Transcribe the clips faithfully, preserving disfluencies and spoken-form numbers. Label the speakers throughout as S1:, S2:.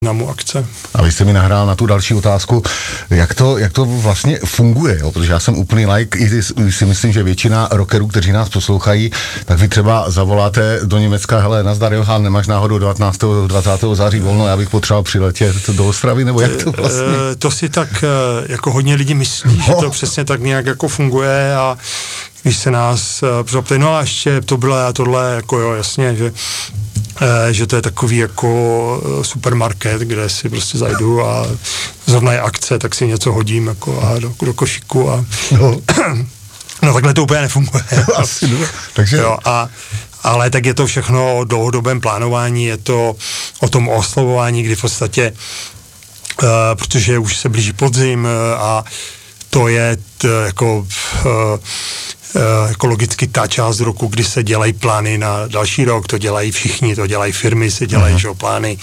S1: námu akce.
S2: A vy jste mi nahrál na tu další otázku, jak to, jak to vlastně funguje, jo? Protože já jsem úplný like, i si myslím, že většina rockerů, kteří nás poslouchají, tak vy třeba zavoláte do Německa, hele, nazdar Johan, nemáš náhodou devatenáctého dvacátého září volno, já bych potřeboval přiletět do Ostravy, nebo jak to vlastně?
S1: To si tak jako hodně lidí myslí, že to přesně tak nějak jako funguje a když se nás přeptají, no a ještě to bylo a tohle, jako jo, jasně, že že to je takový jako supermarket, kde si prostě zajdu a zrovna je akce, tak si něco hodím jako a do, do košíku a no. no takhle to úplně nefunguje.
S2: Asi, no. Takže...
S1: jo, a, ale tak je to všechno o dlouhodobém plánování, je to o tom oslovování, kdy v podstatě, uh, protože už se blíží podzim uh, a to je t, jako uh, ekologicky ta část roku, kdy se dělají plány na další rok, to dělají všichni, to dělají firmy, se dělají že, plány,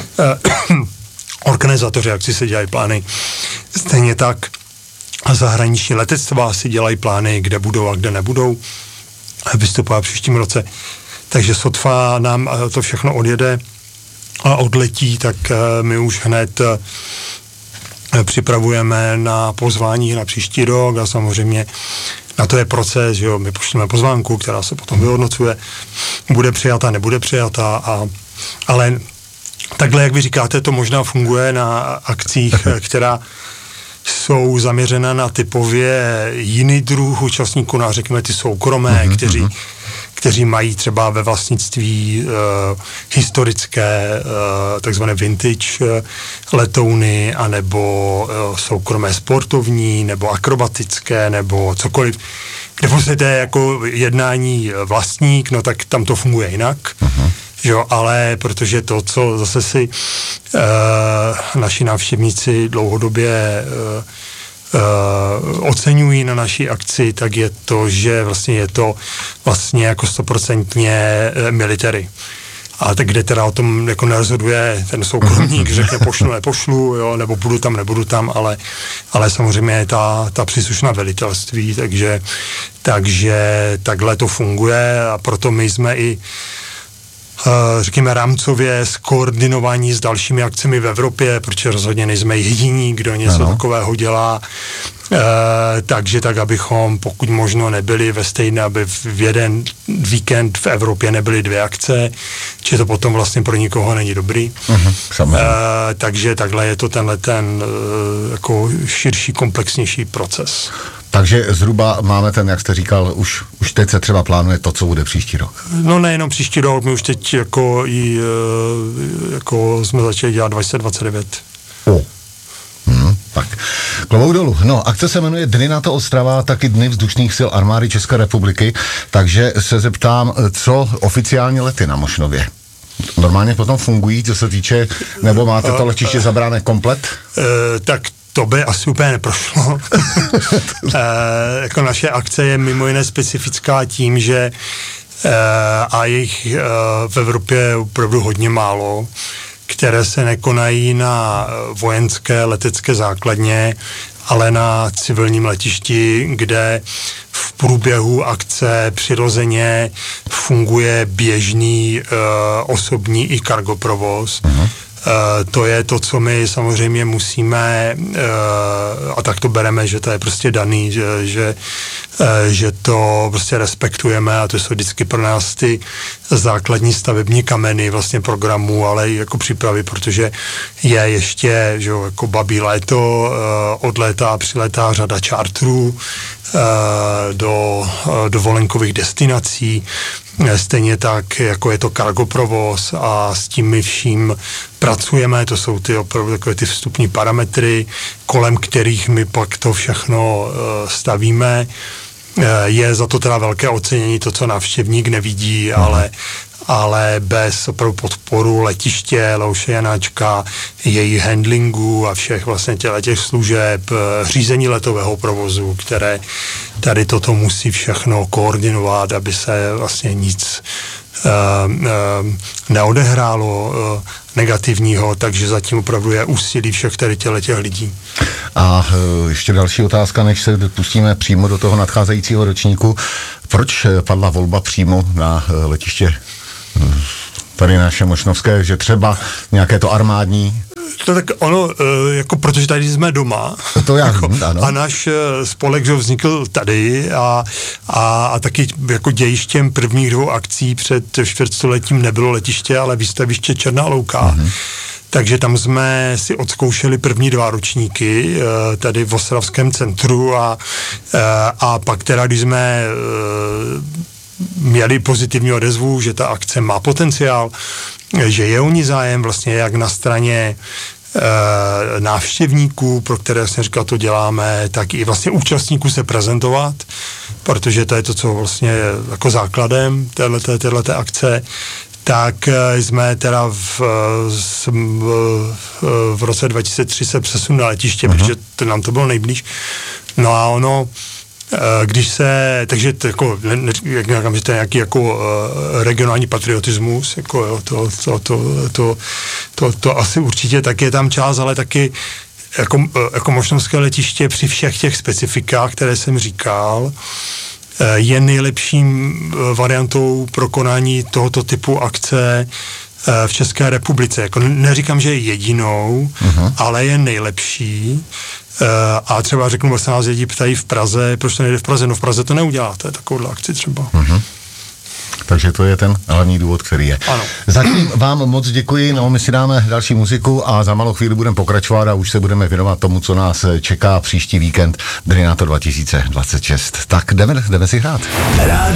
S1: organizátoři akcí se dělají plány. Stejně tak zahraniční letectva si dělají plány, kde budou a kde nebudou vystupovat v příštím roce. Takže sotva nám to všechno odjede a odletí, tak my už hned připravujeme na pozvání na příští rok a samozřejmě na to je proces, že jo, my pošleme pozvánku, která se potom vyhodnocuje, bude přijata, nebude přijata, a, ale takhle, jak vy říkáte, to možná funguje na akcích, která jsou zaměřena na typově jiný druh účastníků, na řekněme ty soukromé, mm-hmm. kteří, kteří mají třeba ve vlastnictví uh, historické, uh, takzvané vintage uh, letouny, anebo uh, soukromé sportovní, nebo akrobatické, nebo cokoliv. Kde prostě to je jako jednání vlastník, no tak tam to funguje jinak. Uh-huh. Jo, ale protože to, co zase si uh, naši návštěvníci dlouhodobě uh, Uh, oceňují na naší akci, tak je to, že vlastně je to vlastně jako stoprocentně military. A tak kde teda o tom jako nerozhoduje ten soukromník, řekne pošlu, nepošlu, jo, nebo budu tam, nebudu tam, ale, ale samozřejmě je ta, ta příslušná velitelství, takže, takže takhle to funguje a proto my jsme i řekněme rámcově skoordinování s dalšími akcemi v Evropě, protože rozhodně nejsme jediní, kdo něco ano. takového dělá. E, takže tak, abychom pokud možno nebyli ve stejné, aby v jeden víkend v Evropě nebyly dvě akce, či to potom vlastně pro nikoho není dobrý. Uh-huh, e, takže takhle je to tenhle ten e, jako širší, komplexnější proces.
S2: Takže zhruba máme ten, jak jste říkal, už, už teď se třeba plánuje to, co bude příští rok.
S1: No nejenom příští rok, my už teď jako, i, jako jsme začali dělat dvacet dvacet devět.
S2: O. Hmm, tak, klobouk dolů. No, akce se jmenuje Dny NATO Ostrava, taky Dny vzdušných sil armády České republiky, takže se zeptám, co oficiální lety na Mošnově? Normálně potom fungují, co se týče, nebo máte to letiště zabráné komplet?
S1: Uh, tak to by asi úplně neprošlo. e, jako naše akce je mimo jiné specifická tím, že e, a jich e, v Evropě je opravdu hodně málo, které se nekonají na vojenské letecké základně, ale na civilním letišti, kde v průběhu akce přirozeně funguje běžný e, osobní i cargo provoz. Uh-huh. Uh, to je to, co my samozřejmě musíme, uh, a tak to bereme, že to je prostě daný, že, že, uh, že to prostě respektujeme a to jsou vždycky pro nás ty základní stavební kameny vlastně programů, ale i jako přípravy, protože je ještě, že jo, jako babí léto, uh, odlétá, přiletá řada čártrů uh, do uh, dovolenkových destinací. Stejně tak, jako je to cargo provoz a s tím my vším pracujeme, to jsou ty opravdu takové ty vstupní parametry, kolem kterých my pak to všechno uh, stavíme. Uh, je za to teda velké ocenění, to, co návštěvník nevidí, mm. ale ale bez opravdu podporu letiště, Leoše Janáčka, její handlingu a všech vlastně těch služeb, řízení letového provozu, které tady toto musí všechno koordinovat, aby se vlastně nic uh, uh, neodehrálo uh, negativního, takže zatím opravdu je úsilí všech tady těch lidí.
S2: A uh, ještě další otázka, než se pustíme přímo do toho nadcházejícího ročníku. Proč padla volba přímo na uh, letiště tady naše mošnovské, že třeba nějaké to armádní
S1: to tak ono, jako protože tady jsme doma
S2: to já,
S1: jako,
S2: ano.
S1: a náš spolek, že vznikl tady a, a, a taky jako dějištěm prvních dvou akcí před čtvrtstoletím nebylo letiště, ale výstaviště Černá Louka. Mm-hmm. Takže tam jsme si odzkoušeli první dva ročníky tady v Ostravském centru a, a pak teda, když jsme měli pozitivní odezvu, že ta akce má potenciál, že je o ní zájem vlastně jak na straně e, návštěvníků, pro které jsem říkal, to děláme, tak i vlastně účastníků se prezentovat, protože to je to, co vlastně je jako základem téhleté, téhleté akce, tak jsme teda v, v, v roce dva tisíce tři se přesunuli na letiště, uh-huh. protože to, nám to bylo nejblíž. No a ono, když se, takže to jako, ne, jak říkám, že to je nějaký jako uh, regionální patriotismus, jako jo, to, to, to, to, to, to asi určitě tak je tam čas, ale taky jako, jako mošnovské letiště při všech těch specifikách, které jsem říkal, je nejlepším variantou pro konání tohoto typu akce v České republice. Jako neříkám, že je jedinou, uh-huh. ale je nejlepší. A třeba řeknu, že se nás lidi ptají v Praze, proč to nejde v Praze? No v Praze to neuděláte, takovouhle akci třeba. Uh-huh.
S2: Takže to je ten hlavní důvod, který je.
S1: Ano.
S2: Zatím vám moc děkuji, no my si dáme další muziku a za malou chvíli budeme pokračovat a už se budeme věnovat tomu, co nás čeká příští víkend, Drinato dva tisíce dvacet šest. Tak jdeme, jdeme si hrát. Rádio